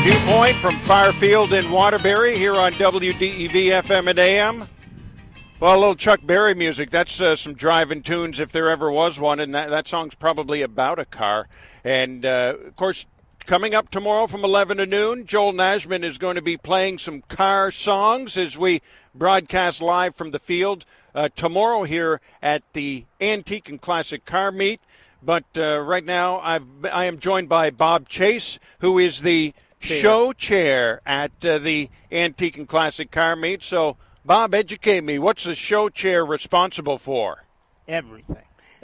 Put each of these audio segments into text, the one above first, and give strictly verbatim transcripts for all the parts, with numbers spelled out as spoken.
Viewpoint from Firefield in Waterbury here on W D E V F M and A M. Well, a little Chuck Berry music. That's uh, some driving tunes if there ever was one, and that, that song's probably about a car. And, uh, of course, coming up tomorrow from eleven to noon, Joel Nashman is going to be playing some car songs as we broadcast live from the field uh, tomorrow here at the Antique and Classic Car Meet. But uh, right now I've, I am joined by Bob Chase, who is the chair. show chair at uh, the Antique and Classic Car Meet. So, Bob, educate me. What's the show chair responsible for? Everything.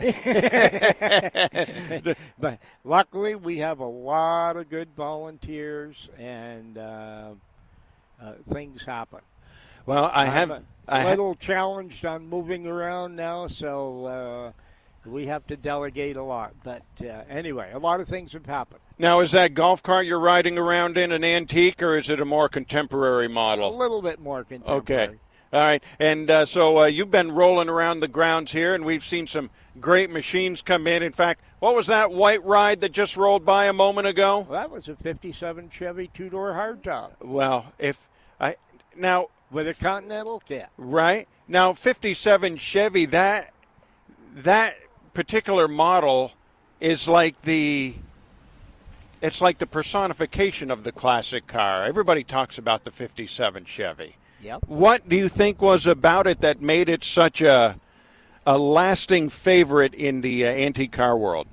But luckily, we have a lot of good volunteers, and uh, uh, things happen. Well, I I'm have a I little ha- challenged on moving around now, so uh, we have to delegate a lot. But uh, anyway, a lot of things have happened. Now, is that golf cart you're riding around in an antique, or is it a more contemporary model? A little bit more contemporary. Okay. All right. And uh, so uh, you've been rolling around the grounds here, and we've seen some great machines come in. In fact, what was that white ride that just rolled by a moment ago? Well, that was a fifty-seven Chevy two-door hardtop. Well, if I now with a Continental kit. Right. Now, fifty-seven Chevy, that that particular model is like the it's like the personification of the classic car. Everybody talks about the fifty-seven Chevy. Yep. What do you think was about it that made it such a a lasting favorite in the uh, antique car world?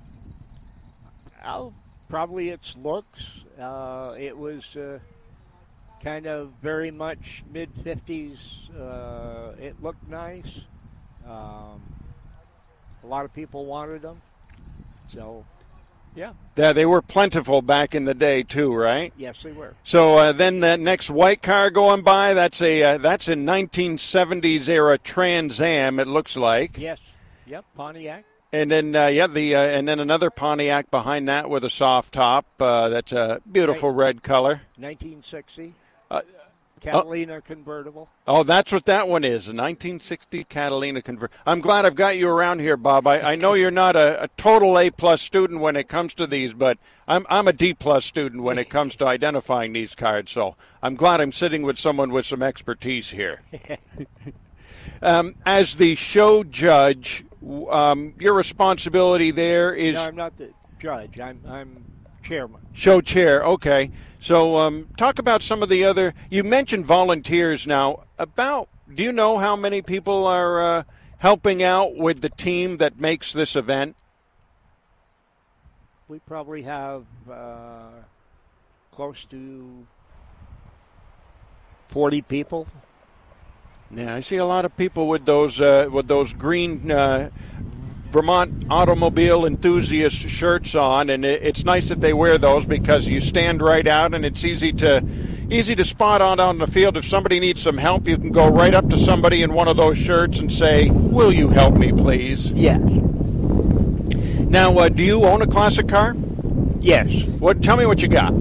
Oh, probably its looks. Uh, it was uh, kind of very much mid-fifties. Uh, it looked nice. Um, a lot of people wanted them. So, yeah. Yeah, they were plentiful back in the day too, right? Yes, they were. So uh, then that next white car going by, that's a uh, that's a nineteen seventies era Trans Am. It looks like. Yes. Yep. Pontiac. And then uh, yeah, the uh, and then another Pontiac behind that with a soft top. Uh, that's a beautiful right. red color. nineteen sixty. Uh, Catalina oh. convertible. Oh, that's what that one is, a nineteen sixty Catalina convertible. I'm glad I've got you around here, Bob. I, I know you're not a, a total A-plus student when it comes to these, but I'm I'm a D-plus student when it comes to identifying these cards, so I'm glad I'm sitting with someone with some expertise here. um, as the show judge, um, your responsibility there is... No, I'm not the judge. I'm I'm chairman. Show chair, okay. So um, talk about some of the other, you mentioned volunteers now. About, do you know how many people are uh, helping out with the team that makes this event? We probably have uh, close to forty people. Yeah, I see a lot of people with those uh, with those green uh, Vermont automobile enthusiast shirts on, and it, it's nice that they wear those because you stand right out, and it's easy to easy to spot on on the field. If somebody needs some help, you can go right up to somebody in one of those shirts and say, "Will you help me, please?" Yes. Now, uh, do you own a classic car? Yes. What? Tell me what you got.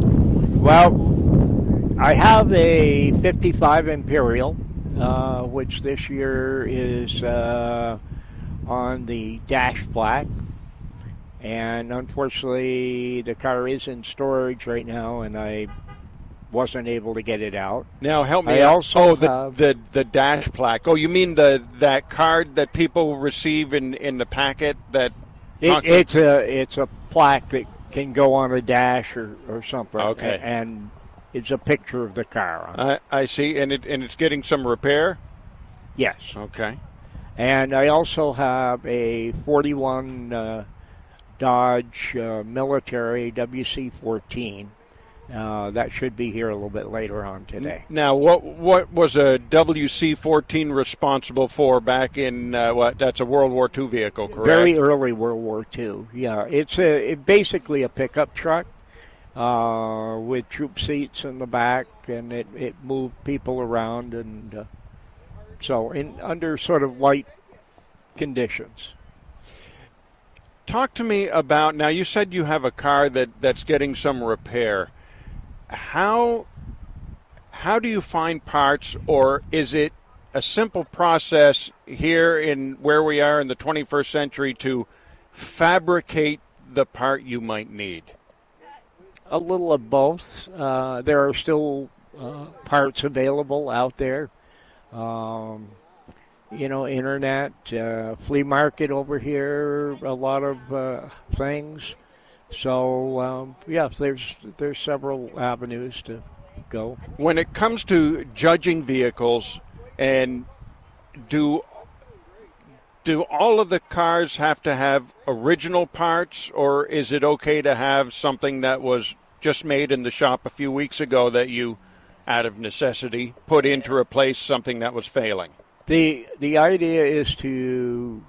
Well, I have a fifty-five Imperial, uh, which this year is uh, on the dash plaque, and unfortunately the car is in storage right now, and I wasn't able to get it out. Now help me I out. also oh, the, have, the the dash plaque. Oh, you mean the that card that people receive in, in the packet? That it, it's a it's a plaque that can go on a dash or, or something. Okay, and it's a picture of the car on it. I, I see, and it and it's getting some repair. Yes. Okay. And I also have a forty-one uh, Dodge uh, Military W C fourteen. Uh, that should be here a little bit later on today. Now, what what was a W C fourteen responsible for back in, uh, what, that's a World War Two vehicle, correct? Very early World War Two, yeah. It's a it basically a pickup truck uh, with troop seats in the back, and it, it moved people around, and uh, so in under sort of light conditions. Talk to me about, now you said you have a car that, that's getting some repair. How how do you find parts, or is it a simple process here in where we are in the twenty-first century to fabricate the part you might need? a little of both. Uh, there are still uh, parts available out there. Um, you know, internet, uh, flea market over here, a lot of uh, things. So, um, yeah, there's there's several avenues to go. When it comes to judging vehicles, and do do all of the cars have to have original parts, or is it okay to have something that was just made in the shop a few weeks ago that you, out of necessity, put in to replace something that was failing? The the idea is to,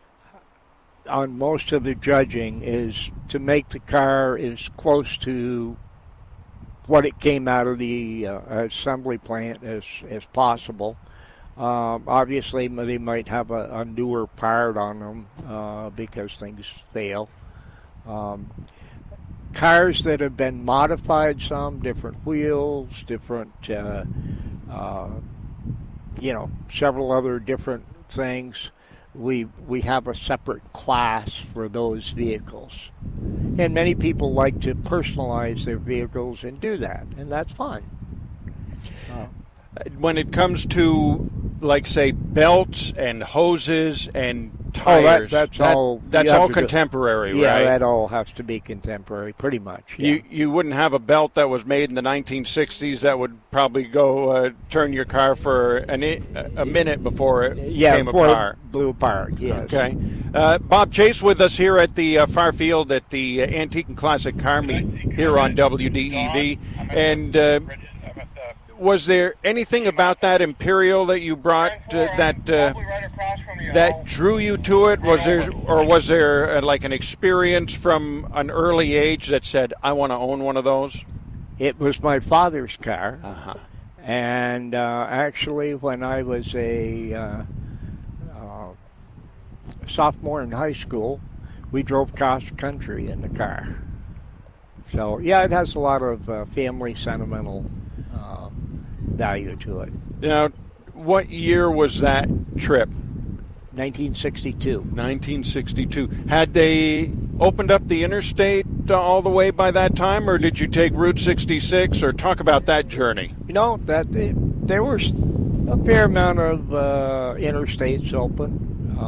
on most of the judging, is to make the car as close to what it came out of the uh, assembly plant as, as possible. Um, obviously, they might have a, a newer part on them uh, because things fail. Um, cars that have been modified, some different wheels, different, uh, uh, you know, several other different things. We we have a separate class for those vehicles. And many people like to personalize their vehicles and do that, and that's fine. Uh, when it comes to, like, say, belts and hoses and tires, oh, that, that's that, all. That's all contemporary, do, yeah, right? Yeah, that all has to be contemporary, pretty much. Yeah. You you wouldn't have a belt that was made in the nineteen sixties that would probably go uh, turn your car for an I- a minute before it yeah, came before apart. It blew apart. Yes. Okay. Uh, Bob Chase with us here at the uh, Farfield at the uh, Antique and Classic Car Meet here on W D E V, and. Uh, Was there anything about that Imperial that you brought uh, that uh, that drew you to it? Was there, or was there uh, like an experience from an early age that said, "I want to own one of those"? It was my father's car, uh-huh. and uh, actually, when I was a uh, uh, sophomore in high school, we drove cross country in the car. So, yeah, it has a lot of uh, family sentimental Uh, value to it. Now, what year was that trip? nineteen sixty-two. nineteen sixty-two. Had they opened up the interstate uh, all the way by that time, or did you take Route sixty-six? Or talk about that journey. You know, that it, there was a fair amount of uh, interstates open.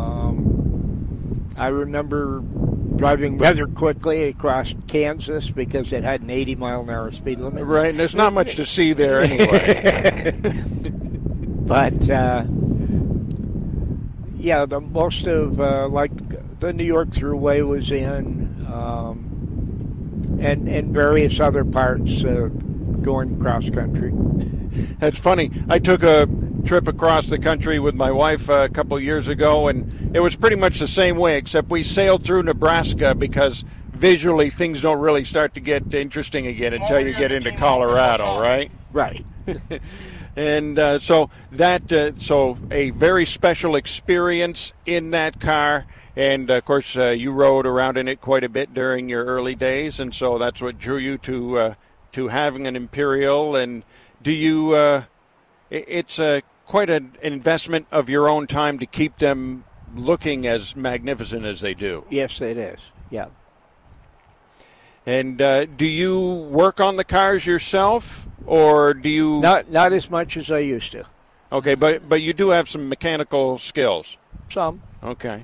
Um, I remember driving rather quickly across Kansas because it had an eighty mile an hour speed limit. Right, and there's not much to see there anyway. But, uh, yeah, the most of, uh, like, the New York Thruway was in, um, and, and various other parts uh, going cross country. That's funny. I took a trip across the country with my wife a couple years ago, and it was pretty much the same way, except we sailed through Nebraska because visually things don't really start to get interesting again until you get into Colorado, right? Right. And uh, so that uh, so a very special experience in that car, and of course uh, you rode around in it quite a bit during your early days, and so that's what drew you to uh, to having an Imperial. And do you? Uh, it's a quite an investment of your own time to keep them looking as magnificent as they do. Yes, it is. Yeah. And uh, do you work on the cars yourself, or do you? Not not as much as I used to. Okay, but but you do have some mechanical skills. Some. Okay.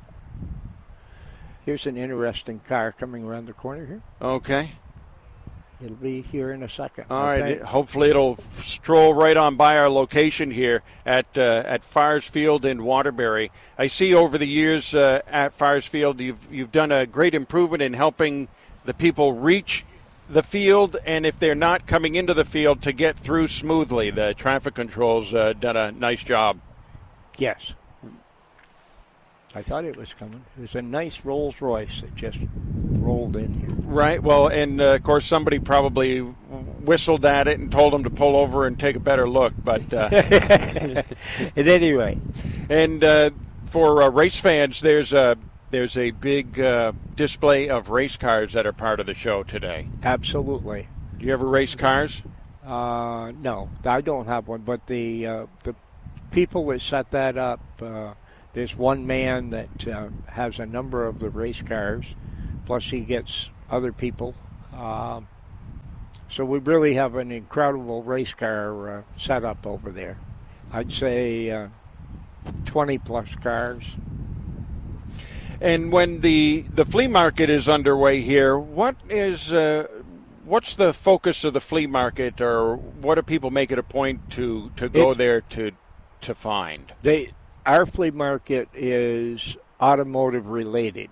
Here's an interesting car coming around the corner here. Okay. It'll be here in a second. All okay? right. Hopefully it'll stroll right on by our location here at uh, at Farsfield in Waterbury. I see over the years uh, at Farsfield you've you've done a great improvement in helping the people reach the field, and if they're not coming into the field, to get through smoothly. The traffic controls uh, done a nice job. Yes. I thought it was coming. It was a nice Rolls Royce that just rolled in here. Right. Well, and uh, of course somebody probably whistled at it and told them to pull over and take a better look. But uh, at any rate, and uh, for uh, race fans, there's a there's a big uh, display of race cars that are part of the show today. Absolutely. Do you ever race cars? Uh, no, I don't have one. But the uh, the people that set that up. Uh, There's one man that uh, has a number of the race cars, plus he gets other people. Uh, So we really have an incredible race car uh, setup over there. I'd say uh, twenty plus cars. And when the, the flea market is underway here, what is uh, what's the focus of the flea market, or what do people make it a point to, to go it, there to to find? They our flea market is automotive related.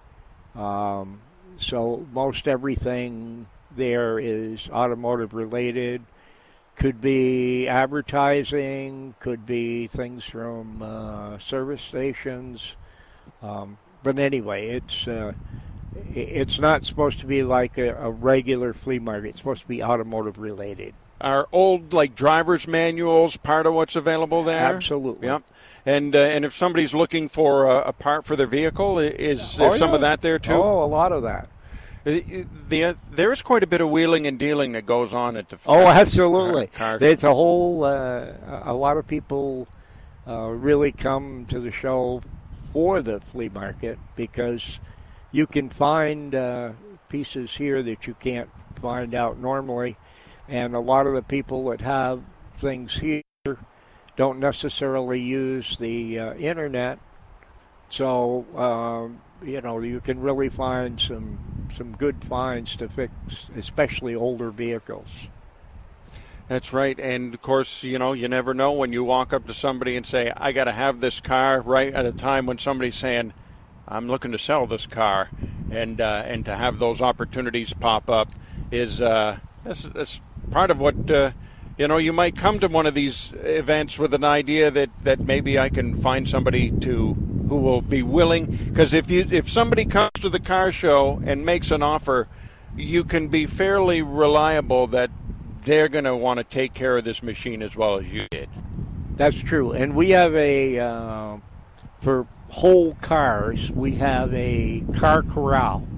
Um, so most everything there is automotive related. Could be advertising, could be things from uh, service stations. Um, but anyway, it's uh, it's not supposed to be like a, a regular flea market. It's supposed to be automotive related. Are old like driver's manuals part of what's available there? Absolutely. Yep. And uh, and if somebody's looking for a, a part for their vehicle, is there oh, some yeah. of that there too? Oh, a lot of that. The, the, there is quite a bit of wheeling and dealing that goes on at the oh, absolutely. Car. It's a whole. Uh, a lot of people uh, really come to the show for the flea market because you can find uh, pieces here that you can't find out normally, and a lot of the people that have things here don't necessarily use the uh, internet, so um, you know you can really find some some good finds to fix, especially older vehicles. That's right, and of course, you know, you never know when you walk up to somebody and say, "I got to have this car," right at a time when somebody's saying, "I'm looking to sell this car," and uh, and to have those opportunities pop up is uh, that's, that's part of what. Uh, You know, you might come to one of these events with an idea that, that maybe I can find somebody to who will be willing. Because if you if somebody comes to the car show and makes an offer, you can be fairly reliable that they're going to want to take care of this machine as well as you did. That's true. And we have a, uh, for whole cars, we have a car corral,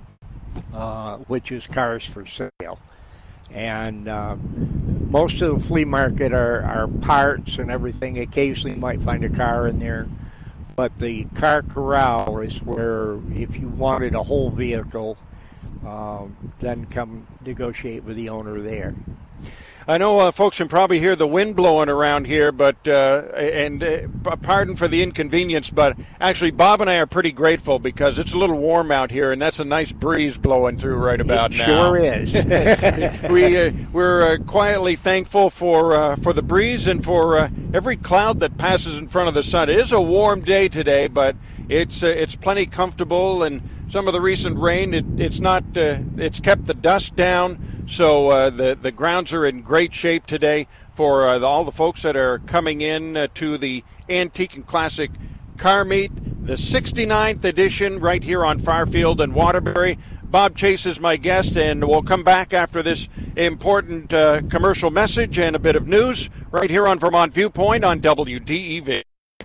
uh, which is cars for sale. And uh, most of the flea market are, are parts and everything. Occasionally you might find a car in there. But the car corral is where if you wanted a whole vehicle, um, then come negotiate with the owner there. I know uh, folks can probably hear the wind blowing around here, but uh, and uh, pardon for the inconvenience, but actually Bob and I are pretty grateful because it's a little warm out here, and that's a nice breeze blowing through right about it now. Sure is. we uh, we're uh, quietly thankful for uh, for the breeze and for uh, every cloud that passes in front of the sun. It is a warm day today, but it's uh, it's plenty comfortable, and some of the recent rain it, it's not uh, it's kept the dust down. So uh, the the grounds are in great shape today for uh, the, all the folks that are coming in uh, to the Antique and Classic Car Meet, the sixty-ninth edition, right here on Farfield and Waterbury. Bob Chase is my guest, and we'll come back after this important uh, commercial message and a bit of news right here on Vermont Viewpoint on W D E V.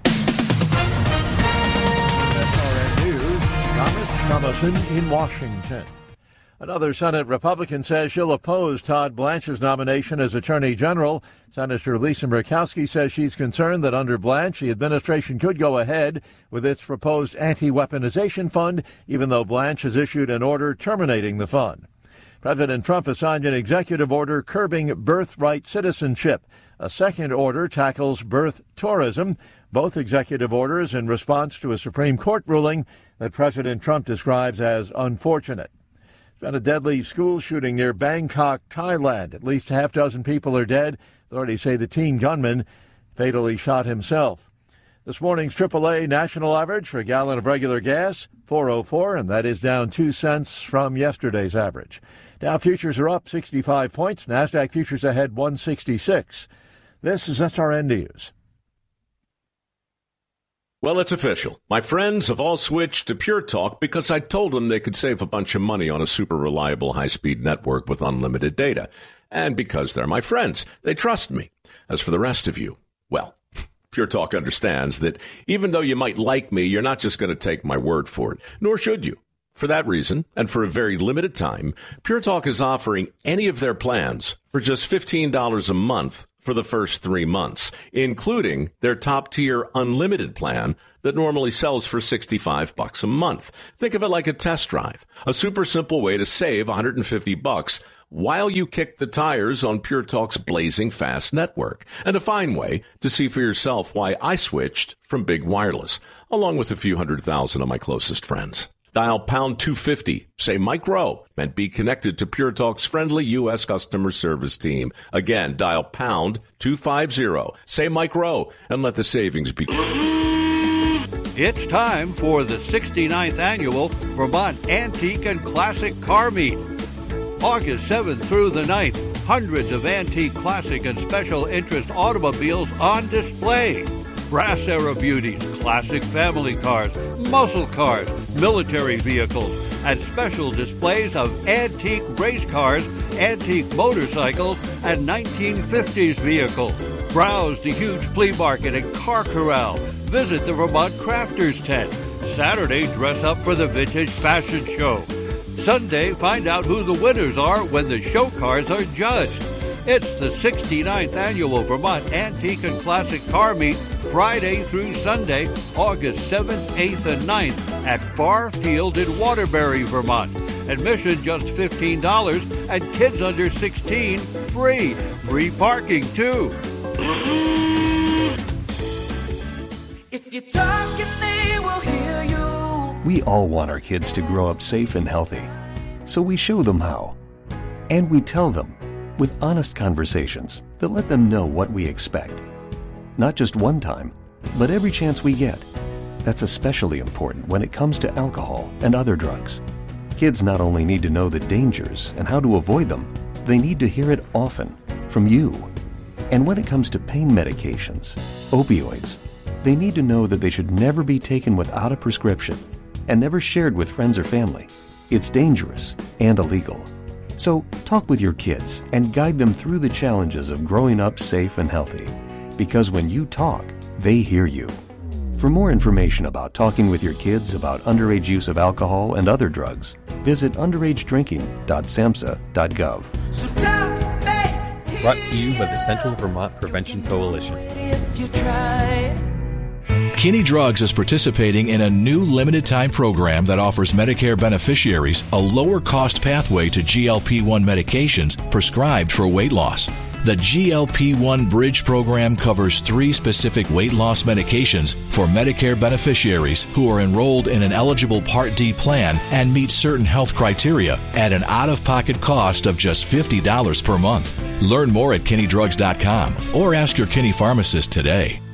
F R N News, Thomas Thomason in Washington. Another Senate Republican says she'll oppose Todd Blanche's nomination as Attorney General. Senator Lisa Murkowski says she's concerned that under Blanche, the administration could go ahead with its proposed anti-weaponization fund, even though Blanche has issued an order terminating the fund. President Trump has signed an executive order curbing birthright citizenship. A second order tackles birth tourism. Both executive orders in response to a Supreme Court ruling that President Trump describes as unfortunate. Been a deadly school shooting near Bangkok, Thailand. At least a half dozen people are dead. Authorities say the teen gunman fatally shot himself. This morning's triple A national average for a gallon of regular gas, four oh four, and that is down two cents from yesterday's average. Dow futures are up sixty-five points. NASDAQ futures ahead one sixty-six. This is S R N News. Well, it's official. My friends have all switched to Pure Talk because I told them they could save a bunch of money on a super reliable high-speed network with unlimited data. And because they're my friends, they trust me. As for the rest of you, well, Pure Talk understands that even though you might like me, you're not just going to take my word for it, nor should you. For that reason, and for a very limited time, Pure Talk is offering any of their plans for just fifteen dollars a month for the first three months, including their top-tier unlimited plan that normally sells for sixty-five bucks a month. Think of it like a test drive, a super simple way to save one hundred fifty bucks while you kick the tires on Pure Talk's blazing fast network, and a fine way to see for yourself why I switched from big wireless, along with a few hundred thousand of my closest friends. Dial pound two fifty, say Mike Rowe, and be connected to Pure Talk's friendly U S customer service team. Again, dial pound two fifty, say Mike Rowe, and let the savings be. It's time for the sixty-ninth Annual Vermont Antique and Classic Car Meet. August seventh through the ninth, hundreds of antique, classic, and special interest automobiles on display. Brass era beauties, classic family cars, muscle cars, military vehicles, and special displays of antique race cars, antique motorcycles, and nineteen fifties vehicles. Browse the huge flea market and car corral. Visit the Vermont Crafters Tent. Saturday, dress up for the Vintage Fashion Show. Sunday, find out who the winners are when the show cars are judged. It's the sixty-ninth Annual Vermont Antique and Classic Car Meet, Friday through Sunday, August seventh, eighth, and ninth at Farr Field in Waterbury, Vermont. Admission just fifteen dollars and kids under sixteen free. Free parking, too. If you're talking, they will hear you. We all want our kids to grow up safe and healthy, so we show them how. And we tell them with honest conversations that let them know what we expect. Not just one time, but every chance we get. That's especially important when it comes to alcohol and other drugs. Kids not only need to know the dangers and how to avoid them, they need to hear it often from you. And when it comes to pain medications, opioids, they need to know that they should never be taken without a prescription and never shared with friends or family. It's dangerous and illegal. So talk with your kids and guide them through the challenges of growing up safe and healthy. Because when you talk, they hear you. For more information about talking with your kids about underage use of alcohol and other drugs, visit underage drinking dot samhsa dot gov. So talk, babe, Brought to you by the Central Vermont Prevention Coalition. if you try. Kinney Drugs is participating in a new limited-time program that offers Medicare beneficiaries a lower-cost pathway to G L P one medications prescribed for weight loss. The G L P one Bridge program covers three specific weight loss medications for Medicare beneficiaries who are enrolled in an eligible Part D plan and meet certain health criteria at an out-of-pocket cost of just fifty dollars per month. Learn more at kinney drugs dot com or ask your Kinney pharmacist today.